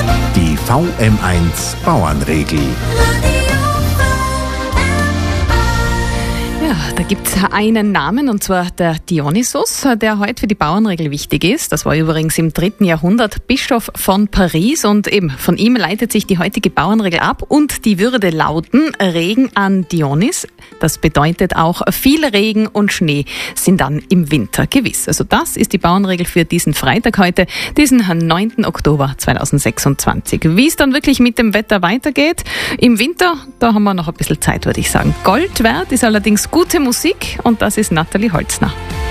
Die VM1 Bauernregel. Ja, da gibt es einen Namen, und zwar der Dionysos, der heute für die Bauernregel wichtig ist. Das war übrigens im 3. Jahrhundert Bischof von Paris, und eben von ihm leitet sich die heutige Bauernregel ab, und die würde lauten: Regen an Dionys. Das bedeutet auch, viel Regen und Schnee sind dann im Winter gewiss. Also das ist die Bauernregel für diesen Freitag heute, diesen 9. Oktober 2026. Wie es dann wirklich mit dem Wetter weitergeht im Winter, da haben wir noch ein bisschen Zeit, würde ich sagen. Gold wert ist allerdings gute Musik, und das ist Nathalie Holzner.